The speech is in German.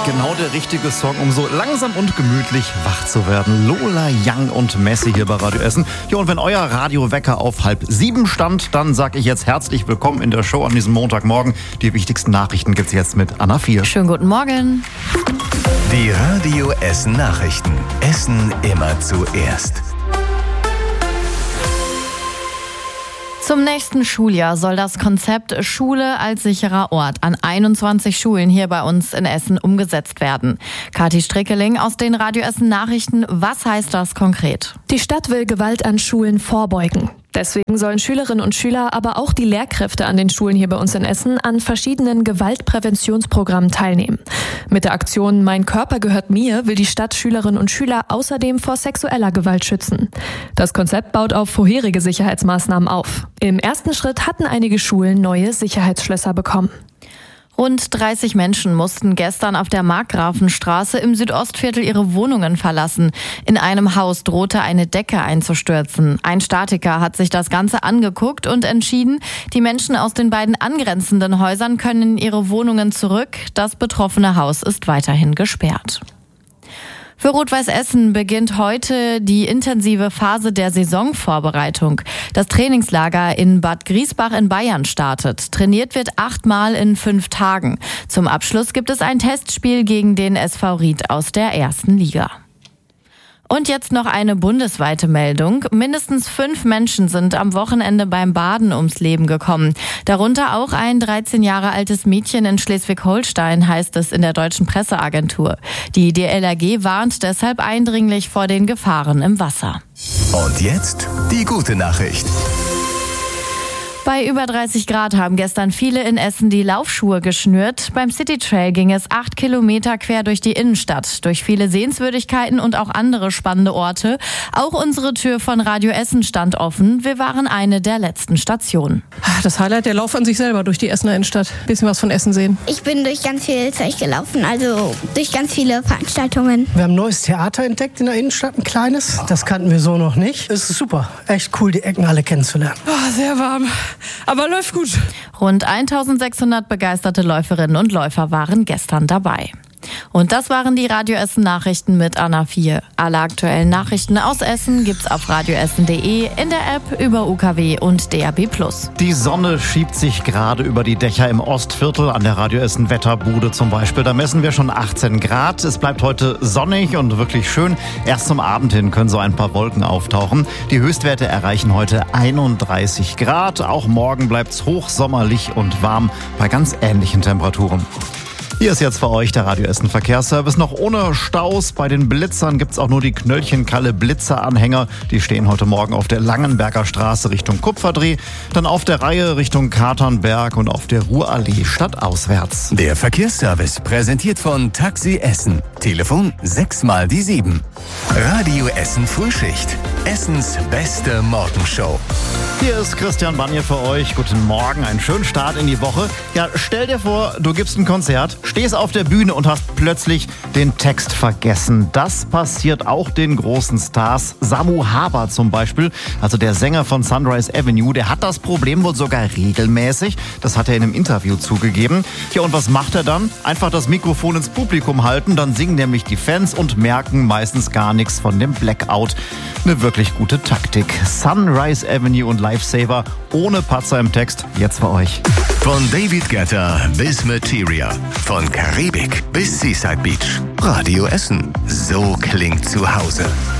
Genau der richtige Song, um so langsam und gemütlich wach zu werden. Lola Young und Messi hier bei Radio Essen. Ja, und wenn euer Radiowecker auf 6:30 stand, dann sage ich jetzt herzlich willkommen in der Show an diesem Montagmorgen. Die wichtigsten Nachrichten gibt's jetzt mit Anna 4. Schönen guten Morgen. Die Radio Essen Nachrichten. Essen immer zuerst. Zum nächsten Schuljahr soll das Konzept Schule als sicherer Ort an 21 Schulen hier bei uns in Essen umgesetzt werden. Kathi Strickeling aus den Radio Essen Nachrichten. Was heißt das konkret? Die Stadt will Gewalt an Schulen vorbeugen. Deswegen sollen Schülerinnen und Schüler, aber auch die Lehrkräfte an den Schulen hier bei uns in Essen an verschiedenen Gewaltpräventionsprogrammen teilnehmen. Mit der Aktion Mein Körper gehört mir will die Stadt Schülerinnen und Schüler außerdem vor sexueller Gewalt schützen. Das Konzept baut auf vorherige Sicherheitsmaßnahmen auf. Im ersten Schritt hatten einige Schulen neue Sicherheitsschlösser bekommen. Rund 30 Menschen mussten gestern auf der Markgrafenstraße im Südostviertel ihre Wohnungen verlassen. In einem Haus drohte eine Decke einzustürzen. Ein Statiker hat sich das Ganze angeguckt und entschieden, die Menschen aus den beiden angrenzenden Häusern können in ihre Wohnungen zurück. Das betroffene Haus ist weiterhin gesperrt. Für Rot-Weiß Essen beginnt heute die intensive Phase der Saisonvorbereitung. Das Trainingslager in Bad Griesbach in Bayern startet. Trainiert wird 8-mal in 5 Tagen. Zum Abschluss gibt es ein Testspiel gegen den SV Ried aus der 1. Liga. Und jetzt noch eine bundesweite Meldung. Mindestens 5 Menschen sind am Wochenende beim Baden ums Leben gekommen. Darunter auch ein 13 Jahre altes Mädchen in Schleswig-Holstein, heißt es in der deutschen Presseagentur. Die DLRG warnt deshalb eindringlich vor den Gefahren im Wasser. Und jetzt die gute Nachricht. Bei über 30 Grad haben gestern viele in Essen die Laufschuhe geschnürt. Beim Citytrail ging es 8 Kilometer quer durch die Innenstadt, durch viele Sehenswürdigkeiten und auch andere spannende Orte. Auch unsere Tür von Radio Essen stand offen. Wir waren eine der letzten Stationen. Das Highlight, der Lauf an sich selber durch die Essener Innenstadt. Bisschen was von Essen sehen. Ich bin durch ganz viel Zeug gelaufen, also durch ganz viele Veranstaltungen. Wir haben ein neues Theater entdeckt in der Innenstadt, ein kleines. Das kannten wir so noch nicht. Es ist super, echt cool, die Ecken alle kennenzulernen. Oh, sehr warm. Aber läuft gut. Rund 1600 begeisterte Läuferinnen und Läufer waren gestern dabei. Und das waren die Radio Essen Nachrichten mit Anna 4. Alle aktuellen Nachrichten aus Essen gibt's auf radioessen.de, in der App, über UKW und DAB+. Die Sonne schiebt sich gerade über die Dächer im Ostviertel, an der Radio Essen Wetterbude zum Beispiel. Da messen wir schon 18 Grad. Es bleibt heute sonnig und wirklich schön. Erst zum Abend hin können so ein paar Wolken auftauchen. Die Höchstwerte erreichen heute 31 Grad. Auch morgen bleibt's hochsommerlich und warm bei ganz ähnlichen Temperaturen. Hier ist jetzt für euch der Radio Essen Verkehrsservice. Noch ohne Staus. Bei den Blitzern gibt's auch nur die knöllchenkalle Blitzeranhänger. Die stehen heute Morgen auf der Langenberger Straße Richtung Kupferdreh. Dann auf der Reihe Richtung Katernberg und auf der Ruhrallee stadtauswärts. Der Verkehrsservice präsentiert von Taxi Essen. Telefon 6x7. Radio Essen Frühschicht. Essens beste Morgenshow. Hier ist Christian Banje für euch. Guten Morgen, einen schönen Start in die Woche. Ja, stell dir vor, du gibst ein Konzert, stehst auf der Bühne und hast plötzlich den Text vergessen. Das passiert auch den großen Stars. Samu Haber zum Beispiel, also der Sänger von Sunrise Avenue, der hat das Problem wohl sogar regelmäßig. Das hat er in einem Interview zugegeben. Ja, und was macht er dann? Einfach das Mikrofon ins Publikum halten, dann singen nämlich die Fans und merken meistens gar nichts von dem Blackout. Eine wirklich gute Taktik. Sunrise Avenue und Lifesaver ohne Patzer im Text, jetzt für euch. Von David Guetta bis Materia. Von Karibik bis Seaside Beach. Radio Essen. So klingt zu Hause.